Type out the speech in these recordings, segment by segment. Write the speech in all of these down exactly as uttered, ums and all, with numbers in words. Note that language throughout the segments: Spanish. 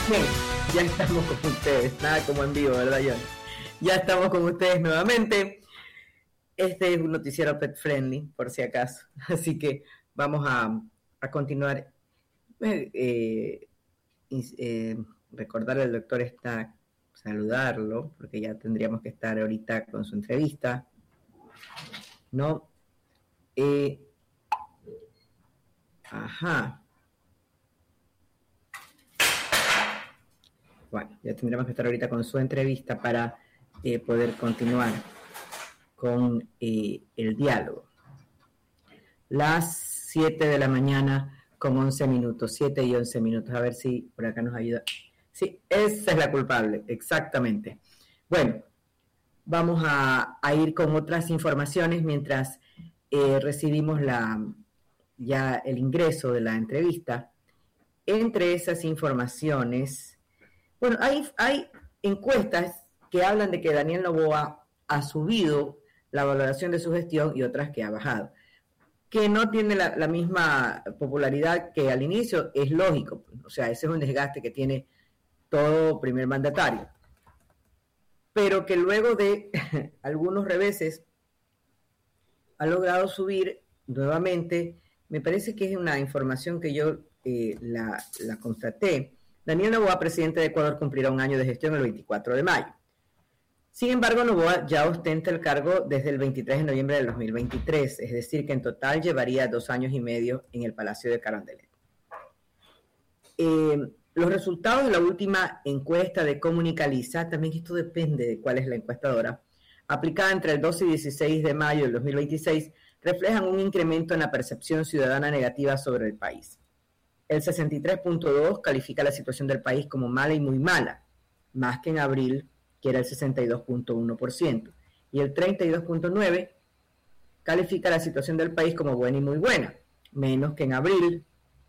Bien, ya estamos con ustedes, nada como en vivo, ¿verdad, John? Ya estamos con ustedes nuevamente. Este es un noticiero pet friendly, por si acaso, así que vamos a, a continuar. Eh, eh, eh, recordar al doctor está, saludarlo, porque ya tendríamos que estar ahorita con su entrevista, ¿no? Eh, ajá. Bueno, ya tendremos que estar ahorita con su entrevista para eh, poder continuar con eh, el diálogo. Las siete de la mañana con once minutos, siete y once minutos, a ver si por acá nos ayuda. Sí, esa es la culpable, exactamente. Bueno, vamos a, a ir con otras informaciones mientras eh, recibimos la, ya el ingreso de la entrevista. Entre esas informaciones... Bueno, hay, hay encuestas que hablan de que Daniel Noboa ha subido la valoración de su gestión y otras que ha bajado. Que no tiene la, la misma popularidad que al inicio, es lógico. O sea, ese es un desgaste que tiene todo primer mandatario. Pero que luego de algunos reveses ha logrado subir nuevamente. Me parece que es una información que yo eh, la, la constaté. Daniel Noboa, presidente de Ecuador, cumplirá un año de gestión el veinticuatro de mayo. Sin embargo, Noboa ya ostenta el cargo desde el veintitrés de noviembre del dos mil veintitrés, es decir, que en total llevaría dos años y medio en el Palacio de Carondelet. Eh, los resultados de la última encuesta de Comunicaliza, también esto depende de cuál es la encuestadora, aplicada entre el doce y dieciséis de mayo del dos mil veintiséis, reflejan un incremento en la percepción ciudadana negativa sobre el país. El sesenta y tres punto dos califica la situación del país como mala y muy mala, más que en abril, que era el sesenta y dos punto uno por ciento. Y el treinta y dos punto nueve califica la situación del país como buena y muy buena, menos que en abril.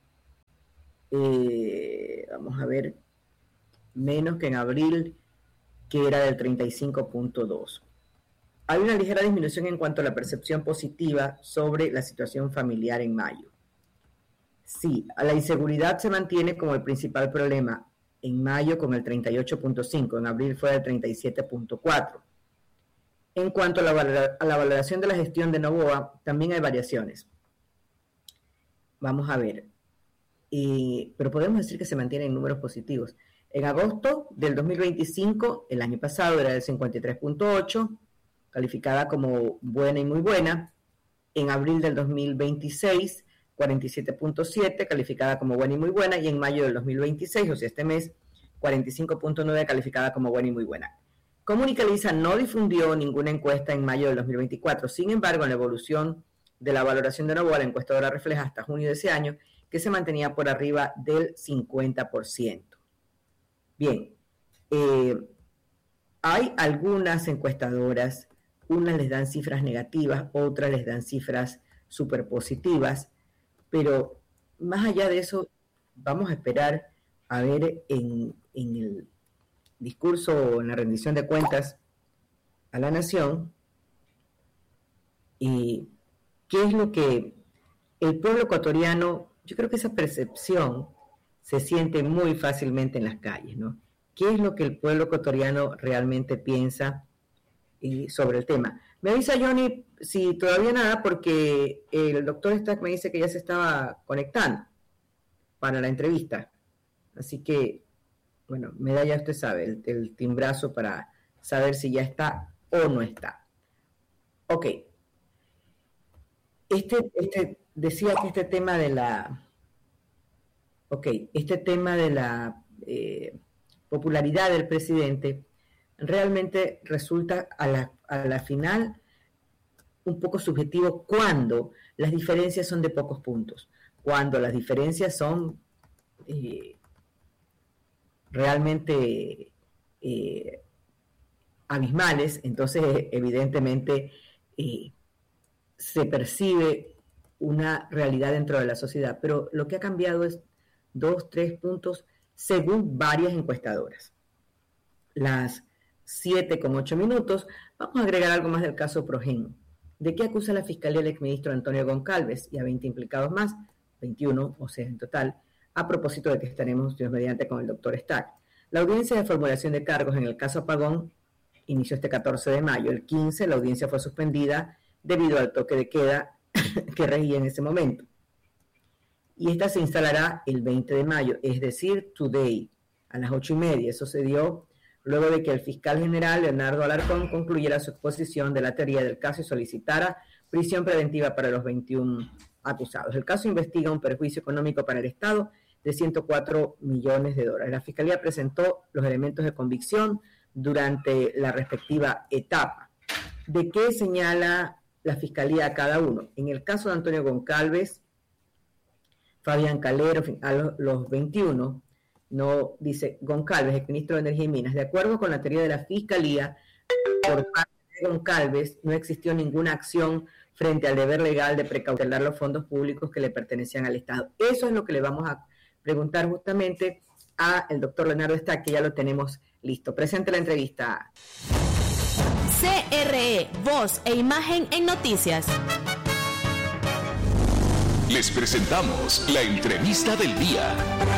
Eh, vamos a ver, menos que en abril, que era del treinta y cinco punto dos. Hay una ligera disminución en cuanto a la percepción positiva sobre la situación familiar en mayo. Sí, la inseguridad se mantiene como el principal problema en mayo con el treinta y ocho punto cinco, en abril fue el treinta y siete punto cuatro. En cuanto a la, valora, a la valoración de la gestión de Noboa, también hay variaciones. Vamos a ver, y, pero podemos decir que se mantienen números positivos. En agosto del dos mil veinticinco, el año pasado era del cincuenta y tres punto ocho, calificada como buena y muy buena. En abril del dos mil veintiséis, cuarenta y siete punto siete, calificada como buena y muy buena, y en mayo del dos mil veintiséis, o sea, este mes, cuarenta y cinco punto nueve, calificada como buena y muy buena. Comunicaliza no difundió ninguna encuesta en mayo del dos mil veinticuatro, sin embargo, en la evolución de la valoración de Noboa, la encuestadora refleja hasta junio de ese año que se mantenía por arriba del cincuenta por ciento. Bien, eh, hay algunas encuestadoras, unas les dan cifras negativas, otras les dan cifras superpositivas, pero más allá de eso, vamos a esperar a ver en, en el discurso, en la rendición de cuentas a la nación, y qué es lo que el pueblo ecuatoriano, yo creo que esa percepción se siente muy fácilmente en las calles, ¿no? ¿Qué es lo que el pueblo ecuatoriano realmente piensa y sobre el tema? Me avisa Johnny si todavía nada, porque el doctor Stack me dice que ya se estaba conectando para la entrevista. Así que, bueno, me da, ya usted sabe, el, el timbrazo para saber si ya está o no está. Ok. Este, este, decía que este tema de la... Ok, este tema de la eh, popularidad del presidente realmente resulta a la, a la final un poco subjetivo cuando las diferencias son de pocos puntos, cuando las diferencias son eh, realmente eh, abismales, entonces evidentemente eh, se percibe una realidad dentro de la sociedad, pero lo que ha cambiado es dos, tres puntos según varias encuestadoras. Las siete con ocho minutos, vamos a agregar algo más del caso Progen. ¿De qué acusa la Fiscalía al exministro Antonio Goncalves y a veinte implicados más, veintiuno, o sea, en total, a propósito de que estaremos, Dios mediante, con el doctor Stack. La audiencia de formulación de cargos en el caso Apagón inició este catorce de mayo. El quince la audiencia fue suspendida debido al toque de queda que regía en ese momento. Y esta se instalará el veinte de mayo, es decir, today, a las ocho y media. Eso se dio luego de que el fiscal general Leonardo Alarcón concluyera su exposición de la teoría del caso y solicitara prisión preventiva para los veintiún acusados. El caso investiga un perjuicio económico para el Estado de ciento cuatro millones de dólares. La Fiscalía presentó los elementos de convicción durante la respectiva etapa. ¿De qué señala la Fiscalía a cada uno? En el caso de Antonio Goncalves, Fabián Calero, a los veintiuno, no dice Goncalves, el ministro de Energía y Minas. De acuerdo con la teoría de la Fiscalía, por parte de Goncalves no existió ninguna acción frente al deber legal de precautelar los fondos públicos que le pertenecían al Estado. Eso es lo que le vamos a preguntar justamente a el doctor Leonardo Stack, que ya lo tenemos listo. Presente la entrevista. C R E, voz e imagen en noticias. Les presentamos la entrevista del día.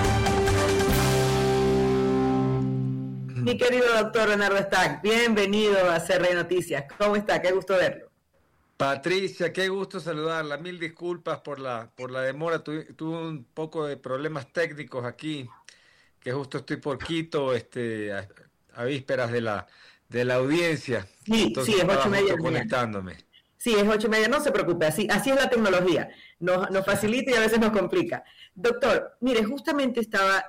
Mi querido doctor Leonardo Stack, bienvenido a C R E Noticias. ¿Cómo está? Qué gusto verlo. Patricia, qué gusto saludarla. Mil disculpas por la por la demora. Tuve, tuve un poco de problemas técnicos aquí, que justo estoy por Quito, este, a, a vísperas de la de la audiencia. Sí, Entonces, sí, es ocho y media. Conectándome. Sí, es ocho y media, no se preocupe, así, así es la tecnología, nos, nos facilita y a veces nos complica. Doctor, mire, justamente estaba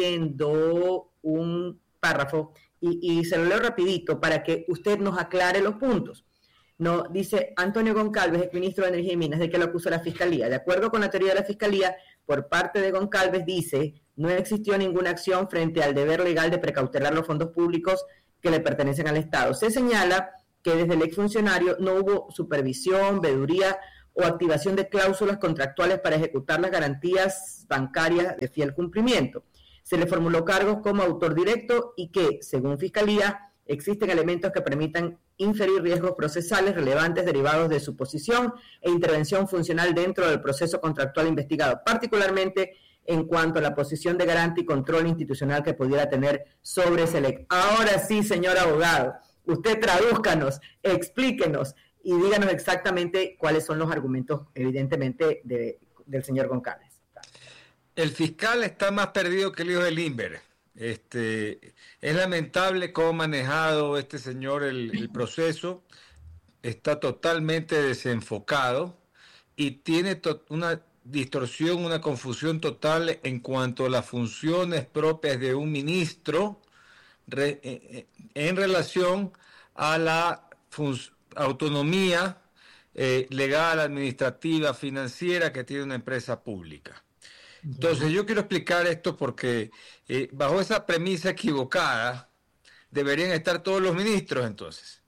leyendo un párrafo y, y se lo leo rapidito para que usted nos aclare los puntos. No, dice Antonio Goncalves, ex ministro de Energía y Minas, de que lo acusa la Fiscalía. De acuerdo con la teoría de la Fiscalía, por parte de Goncalves dice, no existió ninguna acción frente al deber legal de precautelar los fondos públicos que le pertenecen al Estado. Se señala que desde el exfuncionario no hubo supervisión, veeduría o activación de cláusulas contractuales para ejecutar las garantías bancarias de fiel cumplimiento. Se le formuló cargos como autor directo y que, según Fiscalía, existen elementos que permitan inferir riesgos procesales relevantes derivados de su posición e intervención funcional dentro del proceso contractual investigado, particularmente en cuanto a la posición de garante y control institucional que pudiera tener sobre Select. Ahora sí, señor abogado, usted tradúzcanos, explíquenos y díganos exactamente cuáles son los argumentos, evidentemente, de, del señor Goncalves. El fiscal está más perdido que el hijo de Limber. Este, es lamentable cómo ha manejado este señor el, el proceso, está totalmente desenfocado y tiene to- una distorsión, una confusión total en cuanto a las funciones propias de un ministro re, eh, en relación a la fun- autonomía eh, legal, administrativa, financiera que tiene una empresa pública. Entonces yo quiero explicar esto porque eh, bajo esa premisa equivocada deberían estar todos los ministros entonces.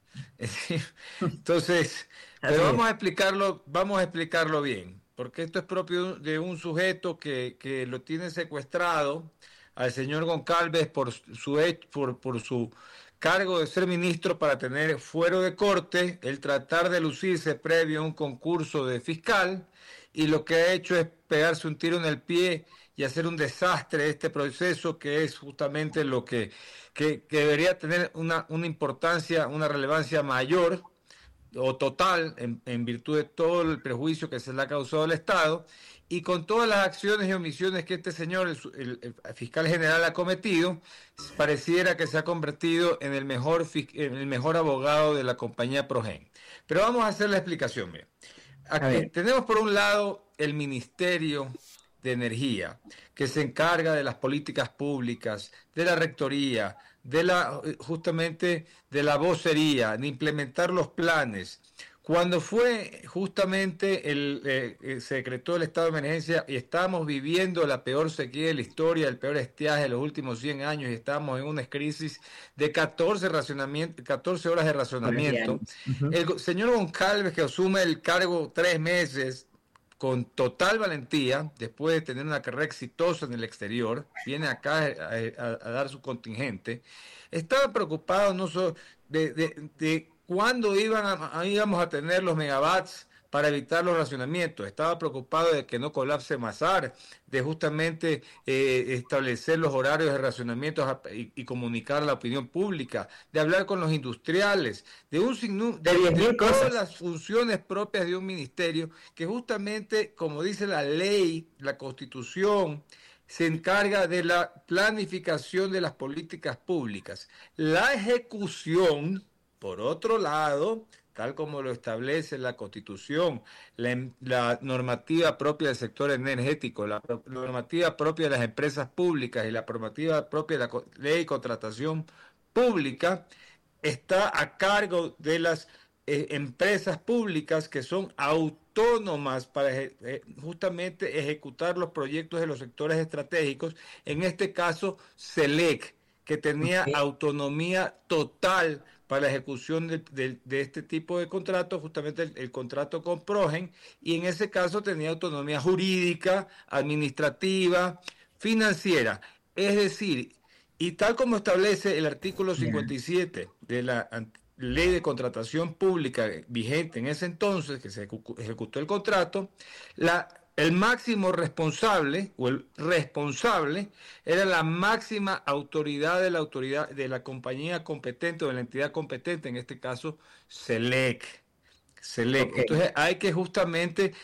Entonces, pero vamos a explicarlo, vamos a explicarlo bien, porque esto es propio de un sujeto que, que lo tiene secuestrado al señor Goncalves por su por, por su cargo de ser ministro para tener fuero de corte, el tratar de lucirse previo a un concurso de fiscal, y lo que ha hecho es pegarse un tiro en el pie y hacer un desastre de este proceso, que es justamente lo que, que, que debería tener una, una importancia, una relevancia mayor o total en, en virtud de todo el prejuicio que se le ha causado al Estado, y con todas las acciones y omisiones que este señor, el, el, el fiscal general, ha cometido, pareciera que se ha convertido en el mejor, en el mejor abogado de la compañía Progen. Pero vamos a hacer la explicación. Mira. Aquí tenemos por un lado el Ministerio de Energía, que se encarga de las políticas públicas, de la rectoría, de la justamente de la vocería, de implementar los planes. Cuando fue justamente el, eh, eh, se decretó el estado de emergencia y estábamos viviendo la peor sequía de la historia, el peor estiaje de los últimos cien años, y estábamos en una crisis de catorce, racionamiento, catorce horas de racionamiento, uh-huh. El señor Goncalves, que asume el cargo tres meses con total valentía, después de tener una carrera exitosa en el exterior, viene acá a, a, a dar su contingente, estaba preocupado no solo de, de, de cuándo iban a, íbamos a tener los megawatts para evitar los racionamientos, estaba preocupado de que no colapse Mazar, de justamente eh, establecer los horarios de racionamientos y, y comunicar a la opinión pública, de hablar con los industriales, de un sinnúmero de, de, de todas las funciones propias de un ministerio que justamente, como dice la ley, la Constitución, se encarga de la planificación de las políticas públicas. La ejecución, por otro lado, tal como lo establece la Constitución, la, la normativa propia del sector energético, la, la normativa propia de las empresas públicas y la normativa propia de la ley de contratación pública, está a cargo de las eh, empresas públicas que son autónomas para eh, justamente ejecutar los proyectos de los sectores estratégicos, en este caso SELEC, que tenía okay. autonomía total para la ejecución de, de, de este tipo de contratos, justamente el, el contrato con Progen, y en ese caso tenía autonomía jurídica, administrativa, financiera. Es decir, y tal como establece el artículo cincuenta y siete de la ley de contratación pública vigente en ese entonces, que se ejecutó el contrato, la el máximo responsable o el responsable era la máxima autoridad de la autoridad de la compañía competente o de la entidad competente, en este caso SELEC. SELEC. Okay. Entonces hay que justamente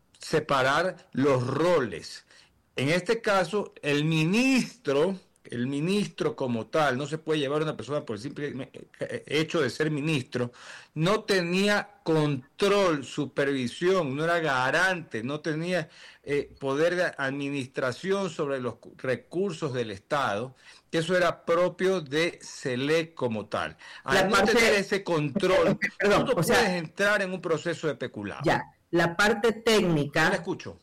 separar los roles. En este caso, el ministro, el ministro como tal, no se puede llevar a una persona por el simple hecho de ser ministro, no tenía control, supervisión, no era garante, no tenía eh, poder de administración sobre los recursos del Estado, que eso era propio de SELEC como tal. Al no parte, tener ese control, perdón, tú no puedes sea, entrar en un proceso de peculado. Ya, la parte técnica... No la escucho.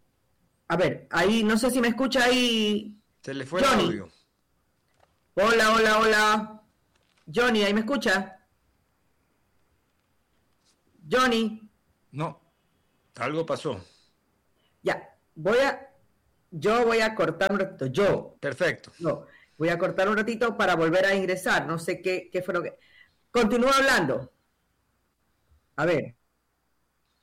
A ver, ahí, no sé si me escucha ahí... Se le fue Johnny. el audio. Hola, hola, hola. Johnny, ¿ahí me escucha? Johnny. No, algo pasó. Ya, voy a, yo voy a cortar un ratito, yo. Perfecto. No, voy a cortar un ratito para volver a ingresar, no sé qué, qué fue lo que... Continúa hablando. A ver.